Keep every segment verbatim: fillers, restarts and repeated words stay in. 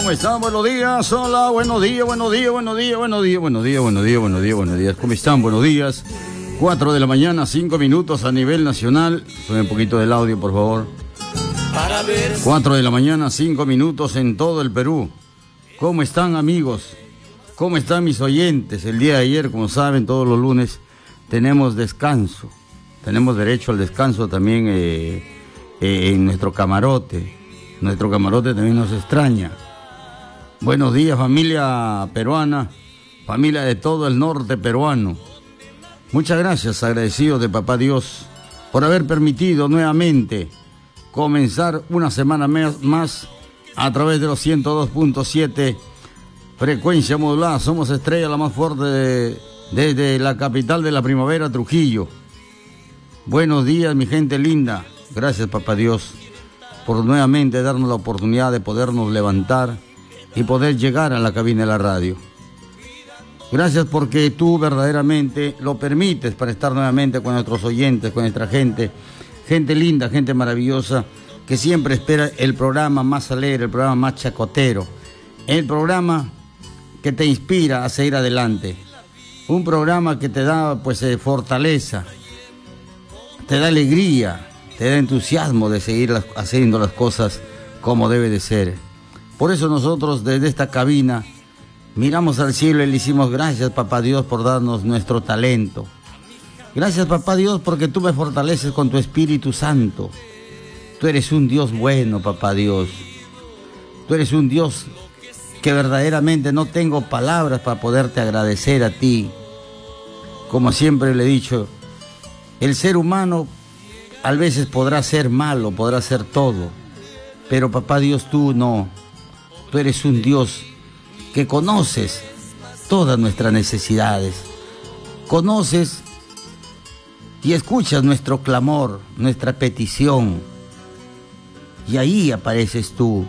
¿Cómo están? Buenos días, hola, buenos días, buenos días, buenos días, buenos días, buenos días, buenos días, buenos días, buenos días. ¿Cómo están? Buenos días. Cuatro de la mañana, cinco minutos a nivel nacional. Sube un poquito del audio, por favor. Cuatro de la mañana, cinco minutos en todo el Perú. ¿Cómo están, amigos? ¿Cómo están mis oyentes? El día de ayer, como saben, todos los lunes tenemos descanso. Tenemos derecho al descanso también eh, eh, en nuestro camarote. Nuestro camarote también nos extraña. Buenos días, familia peruana, familia de todo el norte peruano. Muchas gracias, agradecido de Papá Dios, por haber permitido nuevamente comenzar una semana más a través de los ciento dos punto siete, frecuencia modulada. Somos estrella la más fuerte de, desde la capital de la primavera, Trujillo. Buenos días, mi gente linda. Gracias, Papá Dios, por nuevamente darnos la oportunidad de podernos levantar y poder llegar a la cabina de la radio. Gracias porque tú verdaderamente lo permites para estar nuevamente con nuestros oyentes, con nuestra gente, gente linda, gente maravillosa, que siempre espera el programa más alegre, el programa más chacotero, el programa que te inspira a seguir adelante, un programa que te da pues eh, fortaleza, te da alegría, te da entusiasmo de seguir las, haciendo las cosas como debe de ser. Por eso nosotros desde esta cabina miramos al cielo y le decimos gracias, Papá Dios, por darnos nuestro talento. Gracias, Papá Dios, porque tú me fortaleces con tu Espíritu Santo. Tú eres un Dios bueno, Papá Dios. Tú eres un Dios que verdaderamente no tengo palabras para poderte agradecer a ti. Como siempre le he dicho, el ser humano a veces podrá ser malo, podrá ser todo, pero Papá Dios, tú no. Tú eres un Dios que conoces todas nuestras necesidades, conoces y escuchas nuestro clamor, nuestra petición, y ahí apareces tú.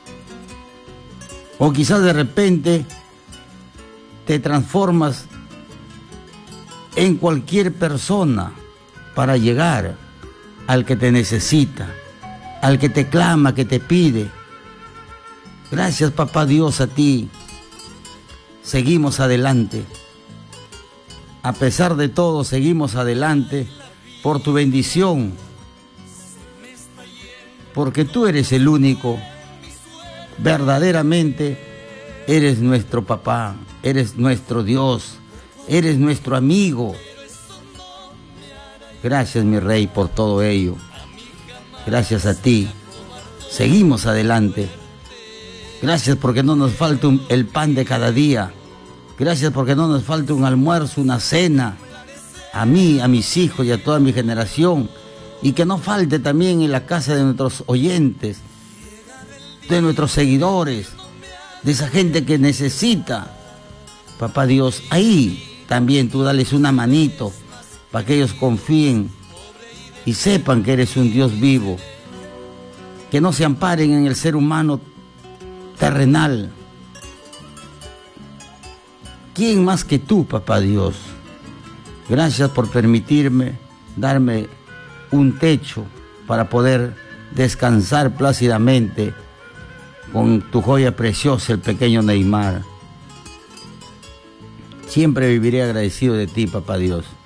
O quizás de repente te transformas en cualquier persona para llegar al que te necesita, al que te clama, que te pide. Gracias, Papá Dios, a ti. Seguimos adelante. A pesar de todo, seguimos adelante por tu bendición. Porque tú eres el único. Verdaderamente eres nuestro papá, eres nuestro Dios, eres nuestro amigo. Gracias, mi Rey, por todo ello. Gracias a ti. Seguimos adelante. Gracias porque no nos falta un, el pan de cada día. Gracias porque no nos falta un almuerzo, una cena. A mí, a mis hijos y a toda mi generación. Y que no falte también en la casa de nuestros oyentes, de nuestros seguidores, de esa gente que necesita. Papá Dios, ahí también tú dales una manito para que ellos confíen y sepan que eres un Dios vivo. Que no se amparen en el ser humano terrenal. ¿Quién más que tú, Papá Dios? Gracias por permitirme, darme un techo para poder descansar plácidamente con tu joya preciosa, el pequeño Neymar. Siempre viviré agradecido de ti, Papá Dios.